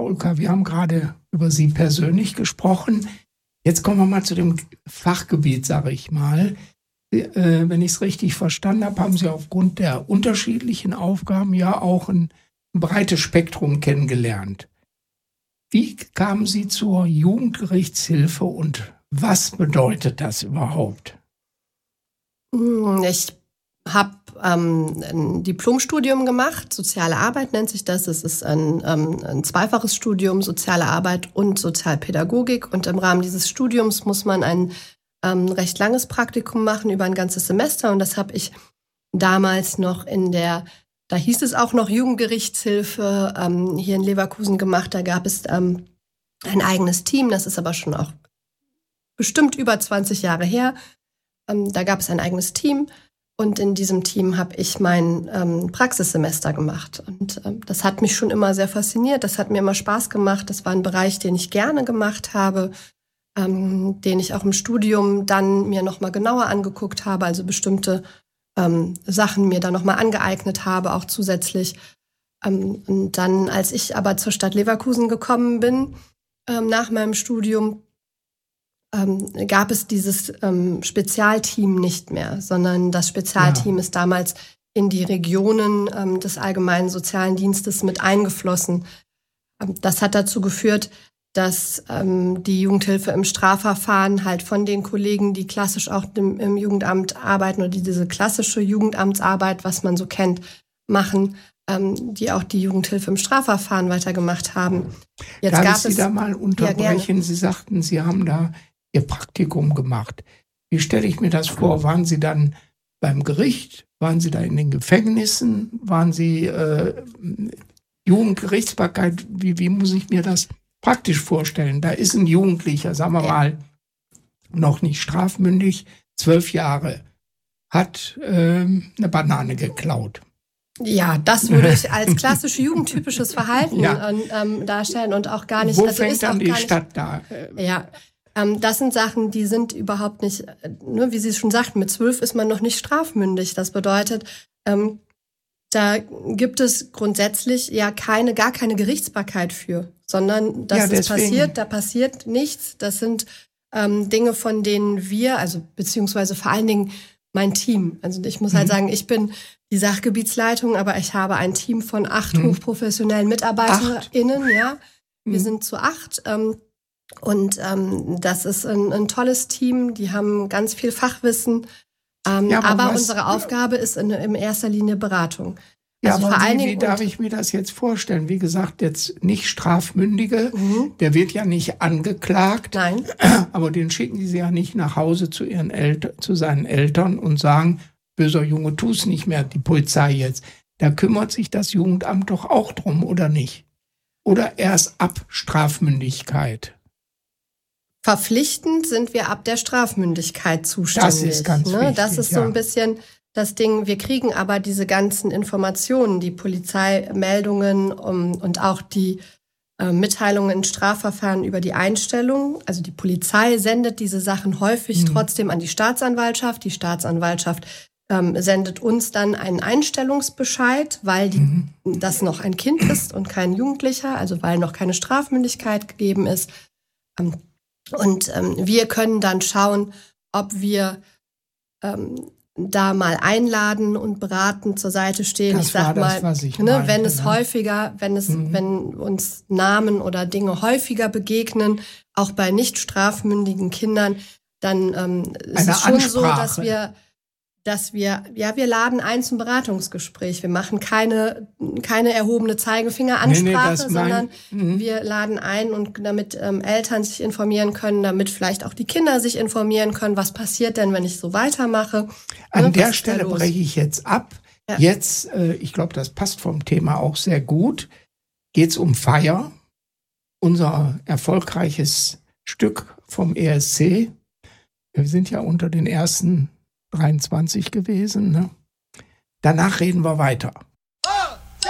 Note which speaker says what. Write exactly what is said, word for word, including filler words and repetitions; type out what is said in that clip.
Speaker 1: Ulka, wir haben gerade über Sie persönlich gesprochen. Jetzt kommen wir mal zu dem Fachgebiet, sage ich mal. Äh, wenn ich es richtig verstanden habe, haben Sie aufgrund der unterschiedlichen Aufgaben ja auch ein, ein breites Spektrum kennengelernt. Wie kamen Sie zur Jugendgerichtshilfe und was bedeutet das überhaupt?
Speaker 2: Ich habe ähm, ein Diplomstudium gemacht, Soziale Arbeit nennt sich das. Es ist ein, ähm, ein zweifaches Studium, Soziale Arbeit und Sozialpädagogik. Und im Rahmen dieses Studiums muss man ein ähm, recht langes Praktikum machen über ein ganzes Semester. Und das habe ich damals noch in der, da hieß es auch noch Jugendgerichtshilfe, ähm, hier in Leverkusen gemacht. Da gab es ähm, ein eigenes Team, das ist aber schon auch bestimmt über zwanzig Jahre her. Ähm, da gab es ein eigenes Team. Und in diesem Team habe ich mein ähm, Praxissemester gemacht. Und ähm, das hat mich schon immer sehr fasziniert. Das hat mir immer Spaß gemacht. Das war ein Bereich, den ich gerne gemacht habe, ähm, den ich auch im Studium dann mir nochmal genauer angeguckt habe. Also bestimmte ähm, Sachen mir dann nochmal angeeignet habe, auch zusätzlich. Ähm, und dann, als ich aber zur Stadt Leverkusen gekommen bin, ähm, nach meinem Studium, Ähm, gab es dieses ähm, Spezialteam nicht mehr, sondern das Spezialteam ja. ist damals in die Regionen ähm, des Allgemeinen Sozialen Dienstes mit eingeflossen. Ähm, das hat dazu geführt, dass ähm, die Jugendhilfe im Strafverfahren halt von den Kollegen, die klassisch auch im, im Jugendamt arbeiten oder die diese klassische Jugendamtsarbeit, was man so kennt, machen, ähm, die auch die Jugendhilfe im Strafverfahren weitergemacht haben.
Speaker 1: Jetzt Darf gab ich Sie es, da mal unterbrechen? Ja, Sie sagten, Sie haben da Ihr Praktikum gemacht. Wie stelle ich mir das vor? Waren Sie dann beim Gericht? Waren Sie da in den Gefängnissen? Waren Sie äh, Jugendgerichtsbarkeit? Wie, wie muss ich mir das praktisch vorstellen? Da ist ein Jugendlicher, sagen wir mal, noch nicht strafmündig, zwölf Jahre, hat äh, eine Banane geklaut.
Speaker 2: Ja, das würde ich als klassisch jugendtypisches Verhalten
Speaker 1: ja.
Speaker 2: ähm, darstellen und auch gar nicht.
Speaker 1: Wo
Speaker 2: also
Speaker 1: fängt
Speaker 2: ist
Speaker 1: dann
Speaker 2: auch
Speaker 1: die
Speaker 2: gar
Speaker 1: Stadt da?
Speaker 2: Ja. Das sind Sachen, die sind überhaupt nicht, ne, wie Sie schon sagten, mit zwölf ist man noch nicht strafmündig. Das bedeutet, ähm, da gibt es grundsätzlich ja keine, gar keine Gerichtsbarkeit für, sondern das ja, ist passiert, da passiert nichts. Das sind ähm, Dinge, von denen wir, also beziehungsweise vor allen Dingen mein Team. Also ich muss mhm. halt sagen, ich bin die Sachgebietsleitung, aber ich habe ein Team von acht mhm. hochprofessionellen MitarbeiterInnen, acht. ja. Wir mhm. sind zu acht. Ähm, Und ähm, das ist ein, ein tolles Team, die haben ganz viel Fachwissen, ähm, ja, aber, aber was, unsere Aufgabe ist in, in erster Linie Beratung.
Speaker 1: Ja,
Speaker 2: also
Speaker 1: aber
Speaker 2: vor allen
Speaker 1: wie,
Speaker 2: Dingen,
Speaker 1: wie darf ich mir das jetzt vorstellen? Wie gesagt, jetzt nicht Strafmündige, mhm. der wird ja nicht angeklagt,
Speaker 2: Nein.
Speaker 1: aber den schicken die ja nicht nach Hause zu ihren Eltern, zu seinen Eltern und sagen, böser Junge, tu's nicht mehr, die Polizei jetzt. Da kümmert sich das Jugendamt doch auch drum, oder nicht? Oder erst ab Strafmündigkeit?
Speaker 2: Verpflichtend sind wir ab der Strafmündigkeit zuständig.
Speaker 1: Das ist ganz
Speaker 2: ne?
Speaker 1: wichtig,
Speaker 2: Das ist
Speaker 1: ja.
Speaker 2: so ein bisschen das Ding. Wir kriegen aber diese ganzen Informationen, die Polizeimeldungen um, und auch die äh, Mitteilungen in Strafverfahren über die Einstellung. Also die Polizei sendet diese Sachen häufig mhm. trotzdem an die Staatsanwaltschaft. Die Staatsanwaltschaft ähm, sendet uns dann einen Einstellungsbescheid, weil die, mhm. das noch ein Kind ist und kein Jugendlicher, also weil noch keine Strafmündigkeit gegeben ist. Ähm, Und ähm, wir können dann schauen, ob wir ähm, da mal einladen und beraten zur Seite stehen.
Speaker 1: Das
Speaker 2: ich sag
Speaker 1: war
Speaker 2: mal,
Speaker 1: das, was ich
Speaker 2: ne,
Speaker 1: meinte,
Speaker 2: wenn es
Speaker 1: ne?
Speaker 2: häufiger, wenn es, mhm. wenn uns Namen oder Dinge häufiger begegnen, auch bei nicht strafmündigen Kindern, dann ähm, ist
Speaker 1: Eine
Speaker 2: es schon
Speaker 1: Ansprache.
Speaker 2: so, dass wir dass wir, ja, wir laden ein zum Beratungsgespräch. Wir machen keine, keine erhobene Zeigefingeransprache,
Speaker 1: nee, nee,
Speaker 2: sondern
Speaker 1: mein,
Speaker 2: wir laden ein, und damit ähm, Eltern sich informieren können, damit vielleicht auch die Kinder sich informieren können, was passiert denn, wenn ich so weitermache.
Speaker 1: An
Speaker 2: ne,
Speaker 1: der Stelle breche ich jetzt ab. Ja. Jetzt, äh, ich glaube, das passt vom Thema auch sehr gut, geht es um Feier, unser erfolgreiches Stück vom E S C. Wir sind ja unter den ersten dreiundzwanzig gewesen. Ne? Danach reden wir weiter.